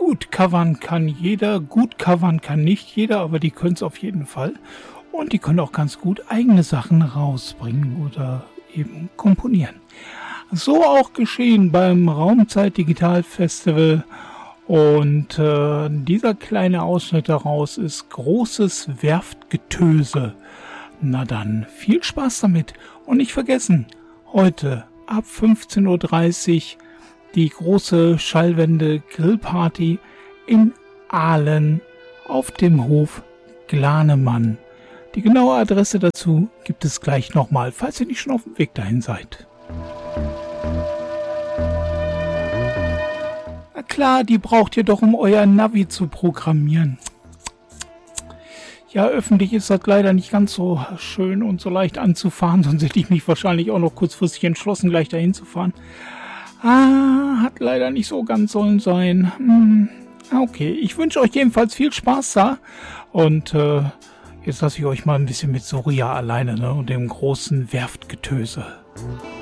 gut, covern kann jeder. Gut covern kann nicht jeder, aber die können es auf jeden Fall. Und die können auch ganz gut eigene Sachen rausbringen oder eben komponieren. So auch geschehen beim Raumzeit Digital Festival. Und dieser kleine Ausschnitt daraus ist großes Werftgetöse. Na dann, viel Spaß damit. Und nicht vergessen, heute ab 15.30 Uhr die große Schallwende Grillparty in Aalen auf dem Hof Glanemann. Die genaue Adresse dazu gibt es gleich nochmal, falls ihr nicht schon auf dem Weg dahin seid. Na klar, die braucht ihr doch, um euer Navi zu programmieren. Ja, öffentlich ist das leider nicht ganz so schön und so leicht anzufahren, sonst hätte ich mich wahrscheinlich auch noch kurzfristig entschlossen, gleich dahin zu fahren. Hat leider nicht so ganz sollen sein. Okay, ich wünsche euch jedenfalls viel Spaß da und jetzt lasse ich euch mal ein bisschen mit Soria alleine, ne, und dem großen Werftgetöse.